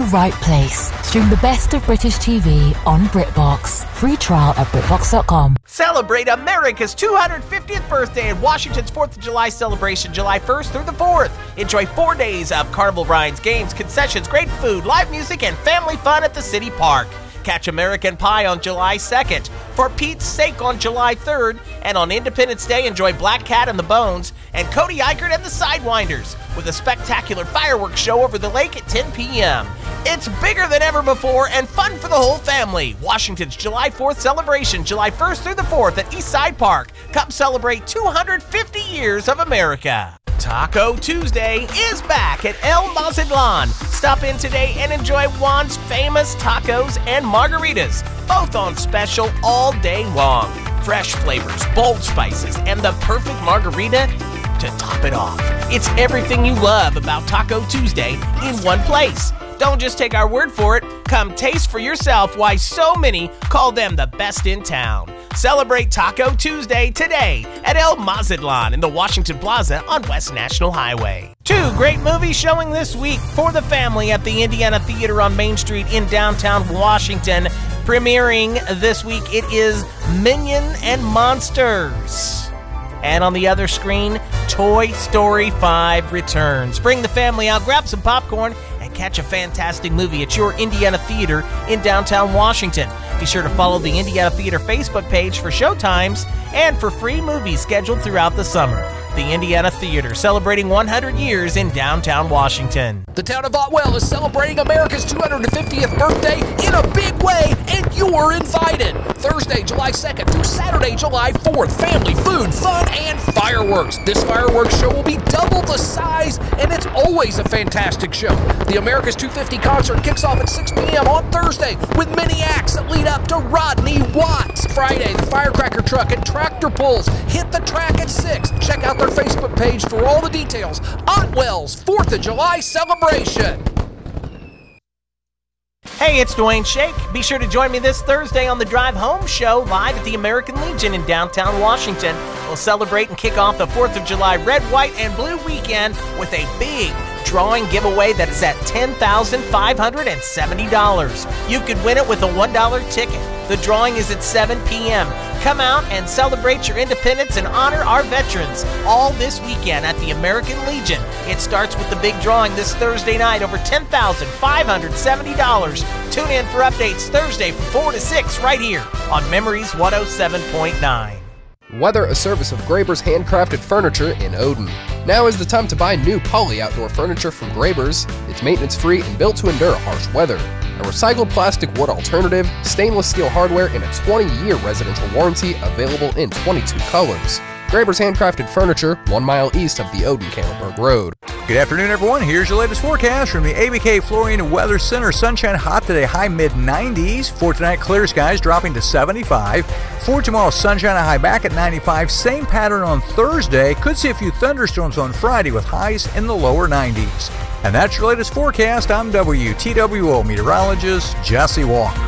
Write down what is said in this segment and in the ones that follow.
right place. Stream the best of British TV on BritBox. Free trial at BritBox.com. Celebrate America's 250th birthday at Washington's 4th of July celebration, July 1st through the 4th. Enjoy 4 days of carnival rides, games, concessions, great food, live music, and family fun at the city park. Catch American Pie on July 2nd. For Pete's Sake on July 3rd. And on Independence Day, enjoy Black Cat and the Bones and Cody Eichert and the Sidewinders with a spectacular fireworks show over the lake at 10 p.m. It's bigger than ever before and fun for the whole family. Washington's July 4th celebration, July 1st through the 4th at Eastside Park. Come celebrate 250 years of America. Taco Tuesday is back at El Mazatlan. Stop in today and enjoy Juan's famous tacos and margaritas, both on special all day long. Fresh flavors, bold spices, and the perfect margarita to top it off. It's everything you love about Taco Tuesday in one place. Don't just take our word for it. Come taste for yourself why so many call them the best in town. Celebrate Taco Tuesday today at El Mazatlan in the Washington Plaza on West National Highway. 2 great movies showing this week for the family at the Indiana Theater on Main Street in downtown Washington. Premiering this week, it is Minion and Monsters. And on the other screen, Toy Story 5 returns. Bring the family out, grab some popcorn, and catch a fantastic movie at your Indiana Theater in downtown Washington. Be sure to follow the Indiana Theater Facebook page for showtimes and for free movies scheduled throughout the summer. The Indiana Theater, celebrating 100 years in downtown Washington. The town of Otwell is celebrating America's 250th birthday in a big way, and you're invited. Thursday, July 2nd through Saturday, July 4th. Family, food, fun, and fireworks. This fireworks show will be double the size, and it's always a fantastic show. The America's 250 concert kicks off at 6 p.m. on Thursday with many acts that lead up to Rodney Watts. Friday, the firecracker truck and tractor pulls hit the track at 6. Check out their Facebook page for all the details. Otwell's 4th of July celebration. Hey, it's Dwayne Shake. Be sure to join me this Thursday on the Drive Home Show live at the American Legion in downtown Washington. We'll celebrate and kick off the 4th of July Red, White, and Blue weekend with a big drawing giveaway that is at $10,570. You could win it with a $1 ticket. The drawing is at 7 p.m. Come out and celebrate your independence and honor our veterans all this weekend at the American Legion. It starts with the big drawing this Thursday night, over $10,570. Tune in for updates Thursday from 4 to 6 right here on Memories 107.9. Weather a service of Graber's Handcrafted Furniture in Odin. Now is the time to buy new poly outdoor furniture from Graber's. It's maintenance-free and built to endure harsh weather. A recycled plastic wood alternative, stainless steel hardware, and a 20-year residential warranty available in 22 colors. Graber's Handcrafted Furniture, 1 mile east of the Odin-Campbellburg Road. Good afternoon, everyone. Here's your latest forecast from the ABK Flooring Weather Center. Sunshine hot today, high mid-90s. For tonight, clear skies dropping to 75. For tomorrow, sunshine a high back at 95. Same pattern on Thursday. Could see a few thunderstorms on Friday with highs in the lower 90s. And that's your latest forecast. I'm WTWO meteorologist Jesse Walker.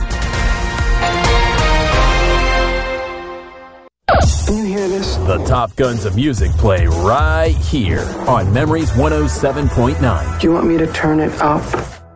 Can you hear this? The top guns of music play right here on Memories 107.9. Do you want me to turn it up?